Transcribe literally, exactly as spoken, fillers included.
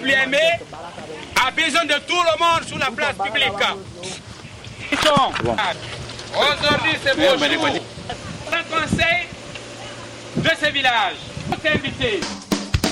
peuple aimé a besoin de tout le monde sur la place publique. Aujourd'hui, c'est beau jour. Le conseil de ce village, tout invité.